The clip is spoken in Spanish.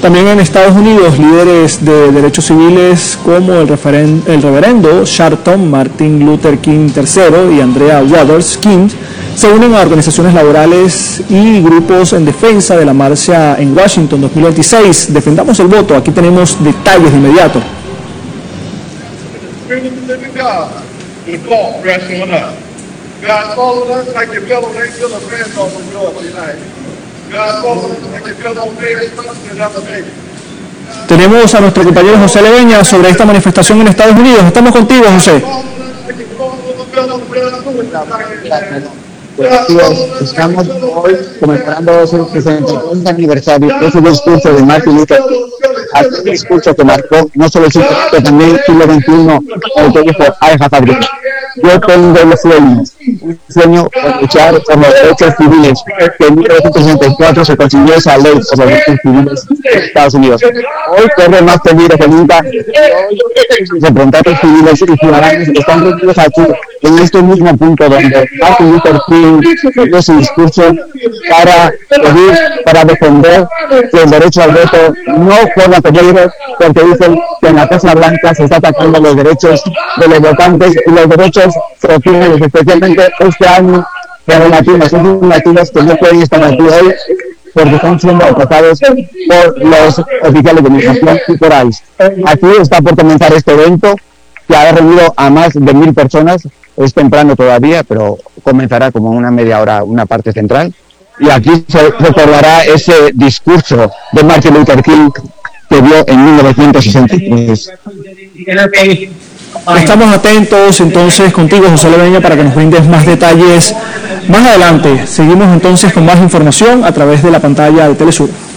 También en Estados Unidos, líderes de derechos civiles como el reverendo Sharpton Martin Luther King III y Andrea Waters King se unen a organizaciones laborales y grupos en defensa de la marcha en Washington 2026. Defendamos el voto. Aquí tenemos detalles de inmediato. Tenemos a nuestro compañero José Leveña sobre esta manifestación en Estados Unidos. Estamos contigo, José. Estamos hoy conmemorando su 65 aniversario de su discurso de Martin Luther King, aquel discurso que marcó no solo el siglo XX, pero también el siglo XXI, el que dijo I have a dream. Yo tengo un sueño por luchar por los derechos civiles, que en 1964 se consiguió esa ley por los derechos civiles de Estados Unidos. Hoy corre más peligro que nunca. Hoy representantes civiles y ciudadanos están reunidos aquí, en este mismo punto donde Martin Luther King dio su discurso para defender que el derecho al voto no corra peligro, porque dicen que en la Casa Blanca se está atacando los derechos de los votantes y los derechos sociales, especialmente este año de los latinos que no pueden estar aquí hoy porque están siendo atacados por los oficiales de migración y por ICE. Aquí está por comenzar este evento que ha reunido a más de 1.000 personas. Es temprano todavía, pero comenzará como una media hora una parte central. Y aquí se recordará ese discurso de Martin Luther King que dio en 1963. Estamos atentos entonces contigo, José Leveña, para que nos brindes más detalles más adelante. Seguimos entonces con más información a través de la pantalla de Telesur.